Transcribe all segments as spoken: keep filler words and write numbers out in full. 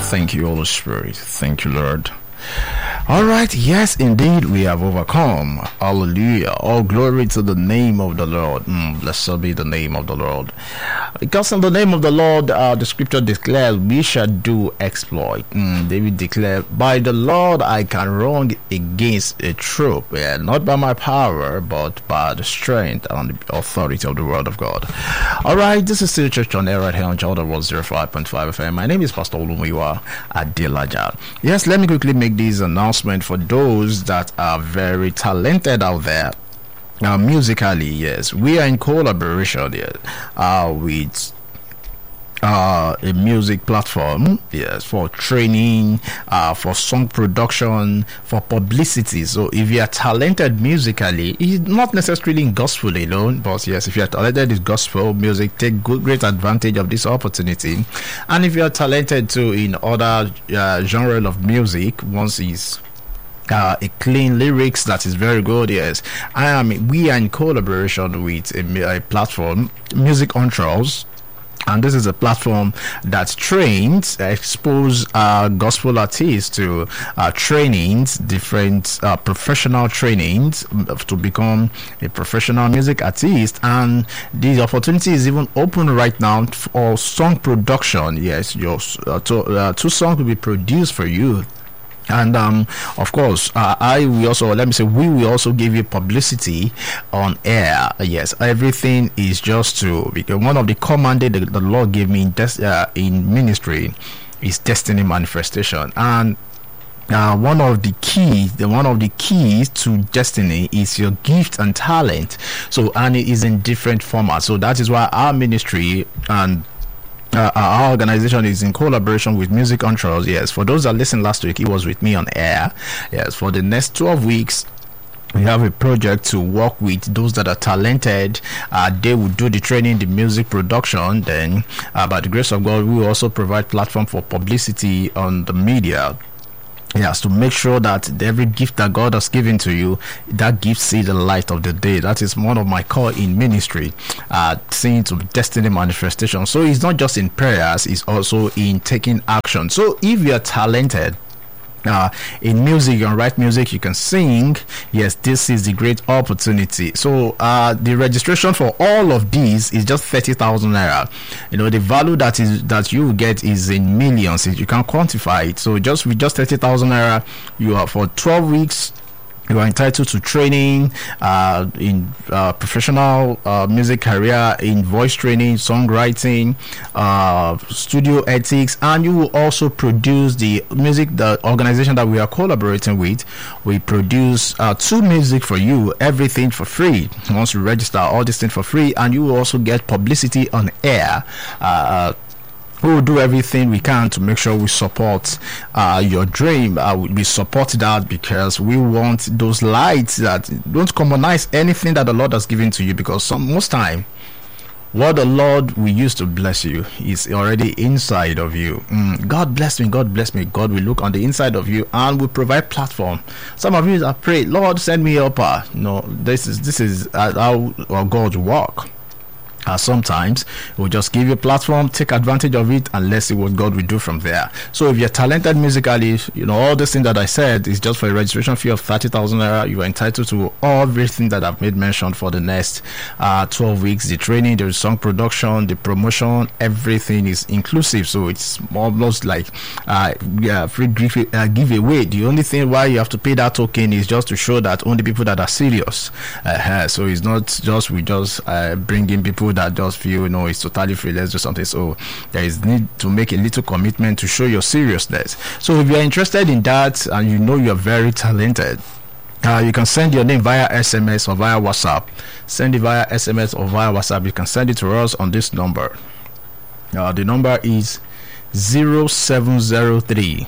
Thank you, Holy Spirit. Thank you, Lord. All right, yes, indeed, we have overcome. Hallelujah. All glory to the name of the Lord. Mm, blessed be the name of the Lord. Because in the name of the Lord, uh, the scripture declares, we shall do exploit. Mm, David declared, by the Lord I can run against a troop, yeah, not by my power, but by the strength and the authority of the word of God. All right, this is still Church on Air right here on Jordan one oh five point five F M. My name is Pastor Olumiwa Adelaja. Yes, let me quickly make these announcements for those that are very talented out there. Uh, musically, yes, we are in collaboration here uh, with uh, a music platform, yes, for training, uh, for song production, for publicity. So if you are talented musically, it's not necessarily in gospel alone, but yes, if you are talented in gospel music, take good, great advantage of this opportunity. And if you are talented too in other uh, genre of music, once is Uh, a clean lyrics that is very good. Yes, I am. We are in collaboration with a, a platform, Music on Trolls, and this is a platform that trains, expose uh, gospel artists to uh, trainings, different uh, professional trainings to become a professional music artist. And the opportunity is even open right now for song production. Yes, your uh, to, uh, two songs will be produced for you. And um, of course, uh, I will also, let me say, we will also give you publicity on air. Yes, everything is just to, because one of the commanded the, the Lord gave me in, des- uh, in ministry is destiny manifestation. And Uh, one of the keys, the one of the keys to destiny is your gift and talent. So, and it is in different formats. So that is why our ministry and Uh, our organization is in collaboration with Music on Trolls. Yes, for those that listened last week, he was with me on air. Yes, for the next twelve weeks, we have a project to work with those that are talented. Uh, they will do the training, the music production. Then, uh, by the grace of God, we will also provide platform for publicity on the media. Yes, to make sure that every gift that God has given to you, that gift see the light of the day. That is one of my core in ministry, uh, seeing to destiny manifestation. So it's not just in prayers, it's also in taking action. So if you're talented, Uh, in music, you can write music, you can sing. Yes, this is the great opportunity. So uh, the registration for all of these is just thirty thousand naira. You know, the value that is that you get is in millions. You can't quantify it. So just with just thirty thousand naira, you are for twelve weeks. You are entitled to training uh, in uh, professional uh, music career, in voice training, songwriting, uh, studio ethics, and you will also produce the music. The organization that we are collaborating with, we produce uh, two music for you, everything for free. Once you register, all this thing for free, and you will also get publicity on air. Uh, We will do everything we can to make sure we support uh, your dream. Uh, we support that because we want those lights that don't commonize anything that the Lord has given to you. Because some, most time, what the Lord will use to bless you is already inside of you. Mm, God bless me, God bless me. God will look on the inside of you and will provide platform. Some of you have prayed, Lord, send me up. Uh, no, this is this is uh, how uh, God work. Uh, sometimes we'll just give you a platform, take advantage of it, and let's see what God will do from there. So if you're talented musically, you know, all this thing that I said is just for a registration fee of thirty thousand naira. You are entitled to everything that I've made mention for the next uh, twelve weeks. The training, the song production, the promotion, everything is inclusive. So it's almost like uh, yeah, free give, uh, giveaway. The only thing why you have to pay that token is just to show that only people that are serious. Uh, so it's not just we just uh, bring in people that just feel, you know, it's totally free, let's do something. So there is need to make a little commitment to show your seriousness. So if you're interested in that and you know you're very talented, uh, you can send your name via S M S or via WhatsApp. Send it via S M S or via WhatsApp. You can send it to us on this number. Uh, the number is zero seven zero three,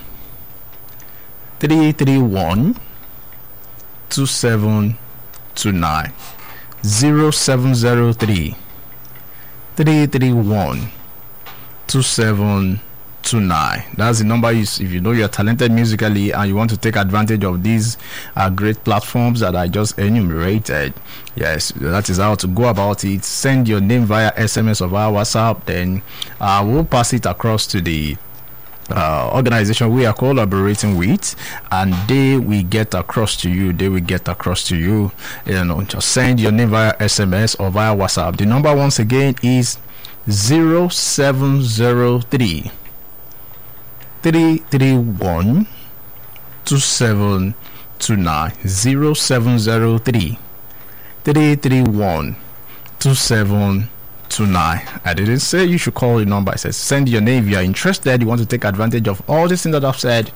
three three one, two seven two nine. zero seven zero three, three three one, two seven two nine. That's the number. Is if you know you're talented musically and you want to take advantage of these uh, great platforms that I just enumerated. Yes, that is how to go about it. Send your name via S M S or via WhatsApp, then uh, we'll pass it across to the uh, organization we are collaborating with, and they will get across to you. They will get across to you. You know, just send your name via S M S or via WhatsApp. The number once again is zero seven zero three three three one two seven two nine zero seven zero three three three one two seven two nine. I didn't say you should call the number. I said send your name if you are interested. You want to take advantage of all these things that I've said.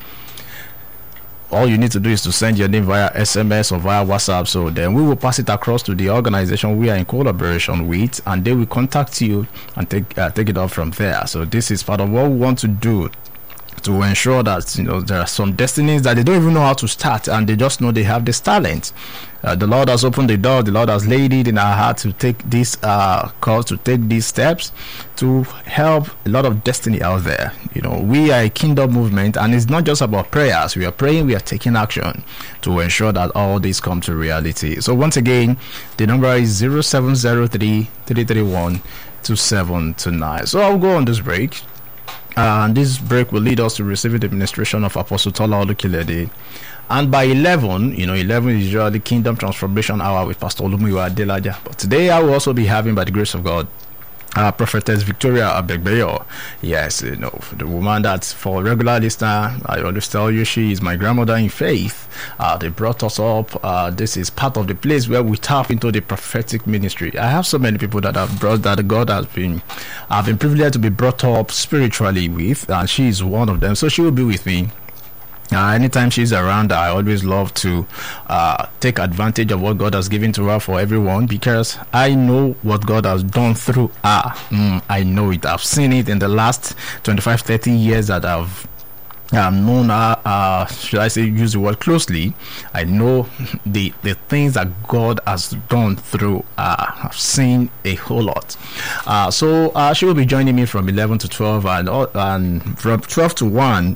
All you need to do is to send your name via S M S or via WhatsApp. So then we will pass it across to the organization we are in collaboration with, and they will contact you and take uh, take it off from there. So this is part of what we want to do, to ensure that, you know, there are some destinies that they don't even know how to start, and they just know they have this talent. Uh, the Lord has opened the door. The Lord has laid it in our heart to take this uh, cause, to take these steps, to help a lot of destiny out there. You know, we are a kingdom movement, and it's not just about prayers. We are praying, we are taking action to ensure that all this come to reality. So once again, the number is zero seven zero three three three one two seven two nine. So I'll go on this break. Uh, and this break will lead us to receive the administration of Apostle Tola Olukilede. And by eleven, you know, eleven is usually Kingdom Transformation Hour with Pastor Olumiwa Adelaja. But today I will also be having, by the grace of God, uh, Prophetess Victoria Abegbeyo. Yes, you know, the woman that, for regular listener, I always tell you, she is my grandmother in faith. Uh, they brought us up. Uh, this is part of the place where we tap into the prophetic ministry. I have so many people that have brought, that God has been, I've been privileged to be brought up spiritually with, and she is one of them. So she will be with me. Uh, anytime she's around, I always love to uh, take advantage of what God has given to her for everyone, because I know what God has done through her. Mm, I know it. I've seen it in the last twenty-five, thirty years that I've um, known her. Uh, should I say, use the word closely? I know the the things that God has done through her. I've seen a whole lot. Uh, so uh, she will be joining me from eleven to twelve, and, uh, and from twelve to one.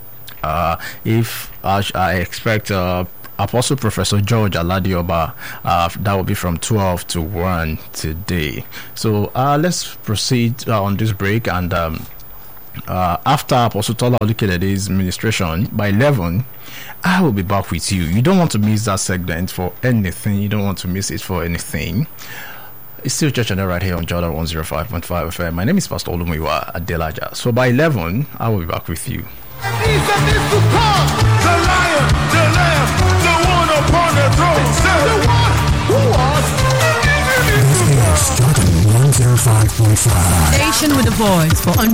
Uh, if uh, I expect uh, Apostle Professor George Aladioba, uh, that will be from twelve to one today. So uh, let's proceed uh, on this break, and um, uh, after Apostle Tola Olukilede's ministration by eleven, I will be back with you. You don't want to miss that segment for anything. You don't want to miss it for anything. It's still Church and right here on Jordan one oh five point five F M. My name is Pastor Olumiwa Adelaja. So by eleven, I will be back with you. Jesus is to come, the lion, the lamb, the one upon the throne, the one who was. This is Jordan one oh five point five. Station with a voice for